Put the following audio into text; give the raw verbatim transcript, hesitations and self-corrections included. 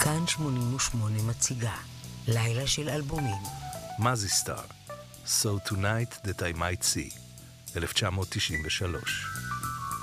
כאן שמונים ושמונה מציגה לילה של אלבומים. מזי סטאר, So Tonight That I Might See, אלף תשע מאות תשעים ושלוש.